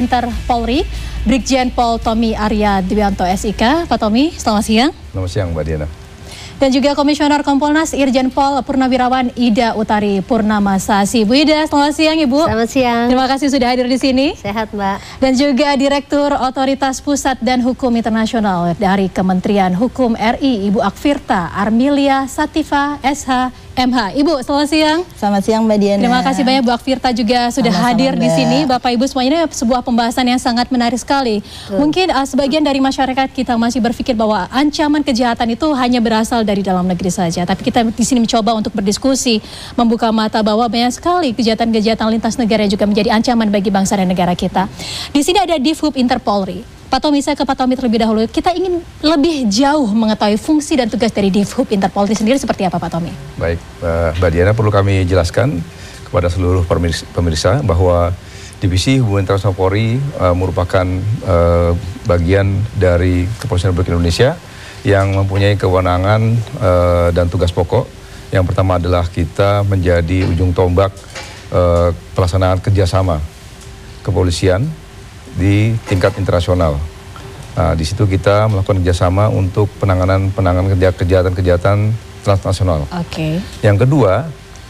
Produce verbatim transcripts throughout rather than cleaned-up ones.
Interpolri, Brigjen Pol Tommy Arya Dwianto S I K. Pak Tommy, selamat siang. Selamat siang, Mbak Diana. Dan juga Komisioner Kompolnas Irjen Pol Purnawirawan Ida Utari Purnamasasi. Bu Ida, selamat siang Ibu. Selamat siang. Terima kasih sudah hadir di sini. Sehat Mbak. Dan juga Direktur Otoritas Pusat dan Hukum Internasional dari Kementerian Hukum R I, Ibu Akvirta Armilia Sativa S H M H. Ibu, selamat siang. Selamat siang Mbak Diana. Terima kasih banyak Bu Akvirta juga sudah Sama-sama, hadir Mbak. di sini. Bapak Ibu semuanya, ini sebuah pembahasan yang sangat menarik sekali. Betul. Mungkin uh, sebagian dari masyarakat kita masih berpikir bahwa ancaman kejahatan itu hanya berasal dari dalam negeri saja. Tapi kita di sini mencoba untuk berdiskusi, membuka mata bahwa banyak sekali kejahatan-kejahatan lintas negara yang juga menjadi ancaman bagi bangsa dan negara kita. Di sini ada Divhub Interpolri. Pak Tommy, saya ke Pak Tommy terlebih dahulu. Kita ingin lebih jauh mengetahui fungsi dan tugas dari Divhub Interpolri sendiri seperti apa, Pak Tommy? Baik, Mbak Diana, perlu kami jelaskan kepada seluruh pemirsa bahwa Divisi Hubungan Internasional Polri uh, merupakan uh, bagian dari Kepolisian Republik Indonesia yang mempunyai kewenangan uh, dan tugas pokok. Yang pertama adalah kita menjadi ujung tombak uh, pelaksanaan kerjasama kepolisian di tingkat internasional. Nah, di situ kita melakukan kerjasama untuk penanganan penanganan kejahatan-kejahatan transnasional. Oke. Okay. Yang kedua,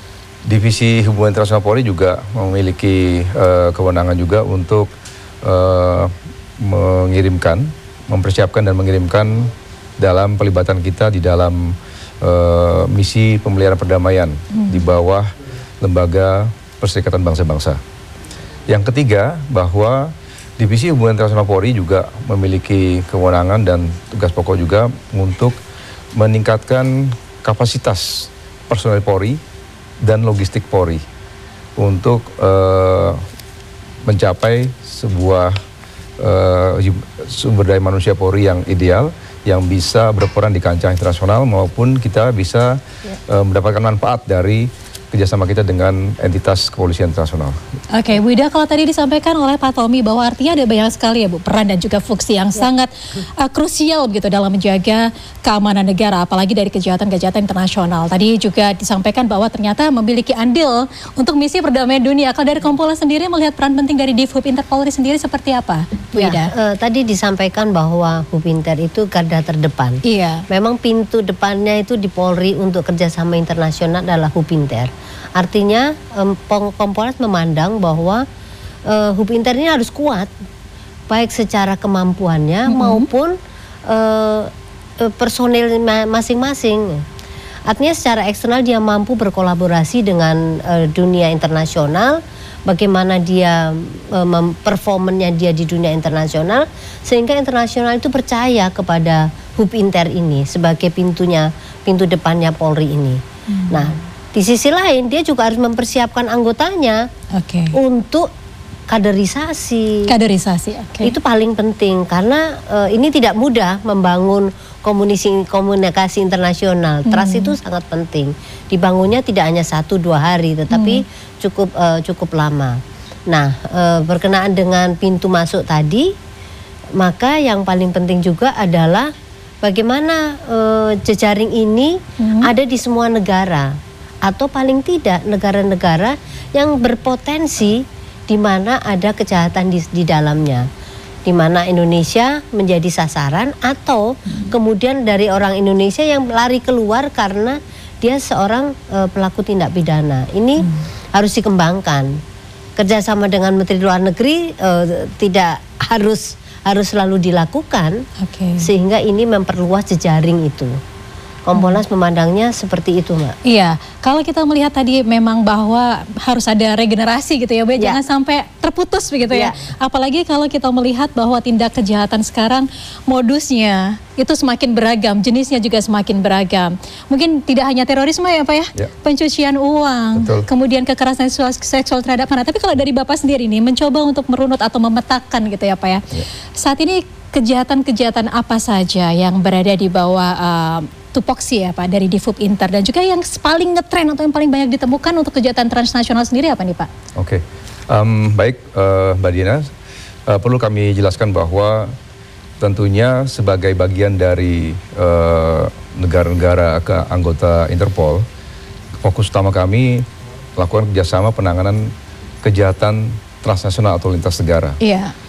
Divisi Hubungan Internasional Polri juga memiliki uh, kewenangan juga untuk uh, mengirimkan, mempersiapkan dan mengirimkan dalam pelibatan kita di dalam uh, misi pemeliharaan perdamaian hmm. di bawah Lembaga Perserikatan Bangsa-Bangsa. Yang ketiga, bahwa Divisi Hubungan Internasional Polri juga memiliki kewenangan dan tugas pokok juga untuk meningkatkan kapasitas personel Polri dan logistik Polri untuk uh, mencapai sebuah uh, sumber daya manusia Polri yang ideal, yang bisa berperan di kancah internasional maupun kita bisa ya. uh, mendapatkan manfaat dari kerjasama kita dengan entitas kepolisian internasional. Oke, Bu Ida, kalau tadi disampaikan oleh Pak Tommy bahwa artinya ada banyak sekali ya Bu, peran dan juga fungsi yang ya. sangat uh, krusial gitu dalam menjaga keamanan negara, apalagi dari kejahatan-kejahatan internasional. Tadi juga disampaikan bahwa ternyata memiliki andil untuk misi perdamaian dunia. Kalau dari Kompolnas sendiri melihat peran penting dari Divhub Interpolri sendiri seperti apa, Bu ya, Ida? Uh, tadi disampaikan bahwa Hubinter itu garda terdepan. Iya. Memang pintu depannya itu di Polri untuk kerjasama internasional adalah Hubinter. Artinya um, Kompolnas memandang bahwa uh, Hubinter ini harus kuat, baik secara kemampuannya mm-hmm. maupun uh, personil masing-masing. Artinya secara eksternal dia mampu berkolaborasi dengan uh, dunia internasional, bagaimana dia uh, performanya dia di dunia internasional, sehingga internasional itu percaya kepada Hubinter ini sebagai pintunya, pintu depannya Polri ini. Mm-hmm. Nah, di sisi lain dia juga harus mempersiapkan anggotanya okay. untuk kaderisasi. Kaderisasi, oke. Okay. Itu paling penting karena uh, ini tidak mudah membangun komunikasi komunikasi internasional. Hmm. Trust itu sangat penting. Dibangunnya tidak hanya satu dua hari, tetapi hmm. cukup uh, cukup lama. Nah, uh, berkenaan dengan pintu masuk tadi, maka yang paling penting juga adalah bagaimana uh, jejaring ini hmm. ada di semua negara. Atau paling tidak negara-negara yang berpotensi di mana ada kejahatan di, di dalamnya, di mana Indonesia menjadi sasaran atau hmm. kemudian dari orang Indonesia yang lari keluar karena dia seorang uh, pelaku tindak pidana. Ini hmm. harus dikembangkan. Kerjasama dengan Menteri Luar Negeri uh, tidak harus harus selalu dilakukan, okay. sehingga ini memperluas jejaring itu. Kompolnas hmm. memandangnya seperti itu, Mbak. Iya, kalau kita melihat tadi memang bahwa harus ada regenerasi gitu ya, Bu, ya. Jangan sampai terputus begitu ya. ya. Apalagi kalau kita melihat bahwa tindak kejahatan sekarang modusnya itu semakin beragam, jenisnya juga semakin beragam. Mungkin tidak hanya terorisme ya, Pak ya, ya. pencucian uang, Betul. kemudian kekerasan seksual, seksual terhadap anak. Tapi kalau dari Bapak sendiri nih mencoba untuk merunut atau memetakan gitu ya, Pak ya. ya. Saat ini kejahatan-kejahatan apa saja yang berada di bawah uh, tupoksi ya Pak dari Divhub Inter, dan juga yang paling ngetren atau yang paling banyak ditemukan untuk kejahatan transnasional sendiri apa nih Pak? Oke, okay. um, baik uh, Mbak Diana, uh, perlu kami jelaskan bahwa tentunya sebagai bagian dari negara-negara uh, anggota Interpol, fokus utama kami melakukan kerjasama penanganan kejahatan transnasional atau lintas negara. Iya.